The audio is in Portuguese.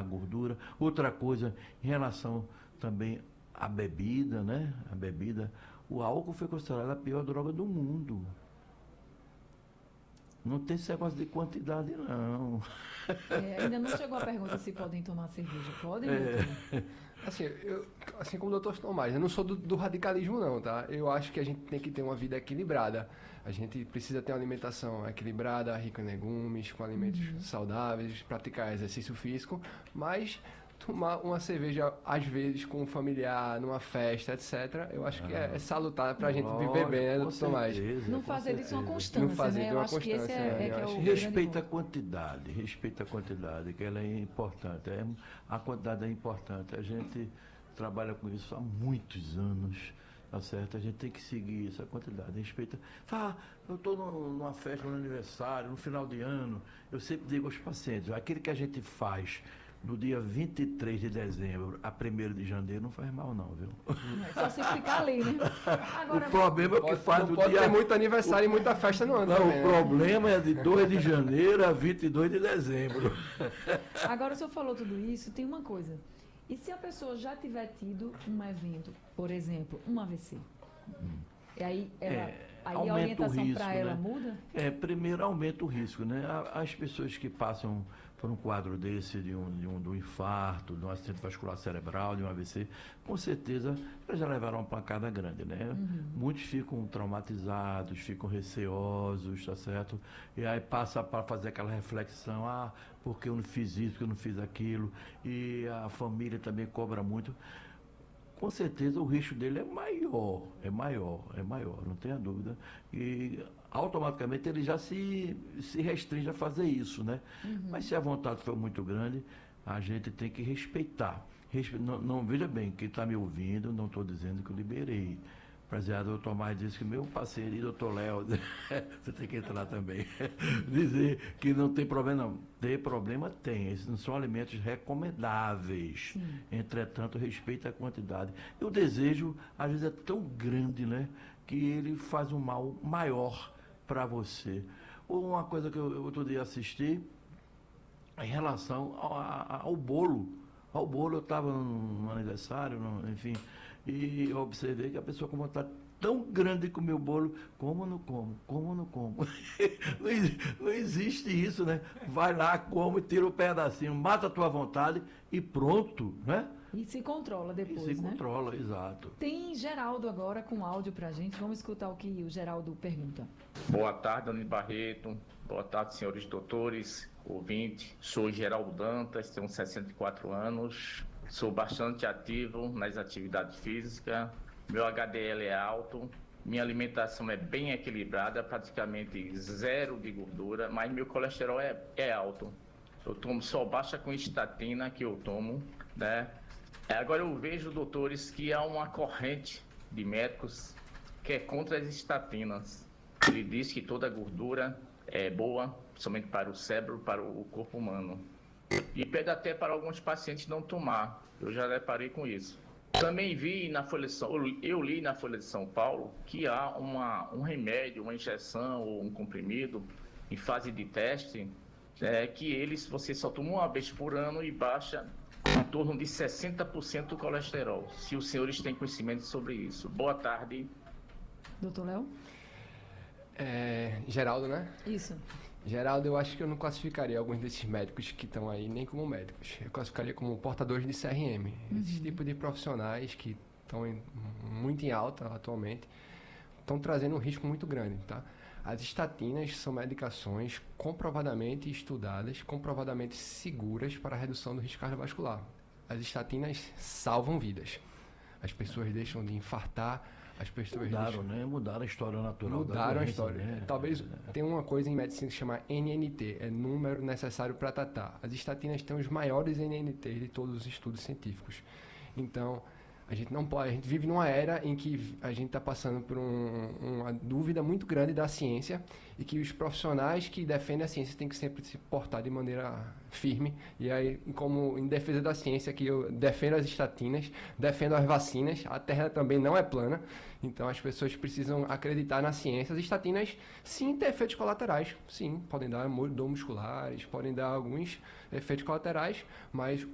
gordura. Outra coisa, em relação também à bebida, né? A bebida, o álcool foi considerado a pior droga do mundo. Não tem esse negócio de quantidade, não. Ainda não chegou a pergunta se podem tomar cerveja. Podem, doutor? Assim como o doutor Tomás, eu não sou do radicalismo não, tá? Eu acho que a gente tem que ter uma vida equilibrada. A gente precisa ter uma alimentação equilibrada, rica em legumes, com alimentos saudáveis, praticar exercício físico, mas tomar uma cerveja, às vezes, com um familiar, numa festa, etc., eu acho que é salutar pra gente viver bem, né, doutor Tomás? Não fazer disso uma constância, né? Eu acho que esse é o respeita a quantidade, que ela é importante. A quantidade é importante. A gente trabalha com isso há muitos anos, tá certo? A gente tem que seguir essa quantidade, respeita. Eu estou numa festa, num aniversário, no final de ano, eu sempre digo aos pacientes, aquele que a gente faz no dia 23 de dezembro a 1º de janeiro não faz mal não, viu? É só se ficar ali, né? Agora, o problema é o que faz não do pode dia... ter muito aniversário e muita festa no ano Não, também, o problema é de 2 de janeiro a 22 de dezembro. Agora, o senhor falou tudo isso, tem uma coisa. E se a pessoa já tiver tido um evento, por exemplo, um AVC? E aí a orientação para ela muda? Primeiro aumenta o risco, né? As pessoas que passam por um quadro desse, de um infarto, de um acidente vascular cerebral, de um AVC, com certeza elas já levaram uma pancada grande, né? Muitos ficam traumatizados, ficam receosos, tá certo? E aí passa para fazer aquela reflexão, porque eu não fiz isso, porque eu não fiz aquilo, e a família também cobra muito. Com certeza o risco dele é maior, não tenha dúvida. E automaticamente ele já se restringe a fazer isso, né? Mas se a vontade for muito grande, a gente tem que respeitar. Não, veja bem, quem está me ouvindo, não estou dizendo que eu liberei. Presidente, o doutor Tomás disse que meu parceiro, doutor Léo, você tem que entrar também, dizer que não tem problema, não. Ter problema tem, esses não são alimentos recomendáveis. Sim. Entretanto, respeita a quantidade. E o desejo, às vezes, é tão grande, né, que ele faz um mal maior para você. Ou uma coisa que eu outro dia assisti, em relação ao bolo. Ao bolo, eu estava num aniversário, enfim, e eu observei que a pessoa com vontade tão grande de comer o bolo, como não como. Não existe isso, né? Vai lá, come, tira o pedacinho, mata a tua vontade e pronto, né? E se controla depois, né? Controla, exato. Tem Geraldo agora com áudio pra gente. Vamos escutar o que o Geraldo pergunta. Boa tarde, Dani Barreto. Boa tarde, senhores doutores, ouvinte. Sou Geraldo Dantas, tenho 64 anos. Sou bastante ativo nas atividades físicas. Meu HDL é alto. Minha alimentação é bem equilibrada, praticamente zero de gordura, mas meu colesterol é alto. Eu tomo só baixa com estatina que eu tomo, né? Agora eu vejo, doutores, que há uma corrente de médicos que é contra as estatinas. Ele diz que toda gordura é boa, somente para o cérebro, para o corpo humano. E pede até para alguns pacientes não tomar. Eu já deparei com isso. Também vi na Folha de eu li na Folha de São Paulo que há um remédio, uma injeção ou um comprimido em fase de teste, que você só toma uma vez por ano e baixa em torno de 60% do colesterol. Se os senhores têm conhecimento sobre isso. Boa tarde. Doutor Léo? Geraldo, né? Isso. Geraldo, eu acho que eu não classificaria alguns desses médicos que estão aí nem como médicos. Eu classificaria como portadores de CRM. Esse tipo de profissionais que estão muito em alta atualmente estão trazendo um risco muito grande, tá? As estatinas são medicações comprovadamente estudadas, comprovadamente seguras para a redução do risco cardiovascular. As estatinas salvam vidas. As pessoas deixam de infartar, as pessoas mudaram a história natural. Mudaram a história. Né? Talvez tenha uma coisa em medicina que se chama NNT, é número necessário para tratar. As estatinas têm os maiores NNTs de todos os estudos científicos. Então, a gente não pode, a gente vive numa era em que a gente está passando por uma dúvida muito grande da ciência e que os profissionais que defendem a ciência têm que sempre se portar de maneira firme. E aí, como em defesa da ciência, que eu defendo as estatinas, defendo as vacinas, a Terra também não é plana, então as pessoas precisam acreditar na ciência. As estatinas, sim, têm efeitos colaterais, sim, podem dar dor musculares, podem dar alguns efeitos colaterais, mas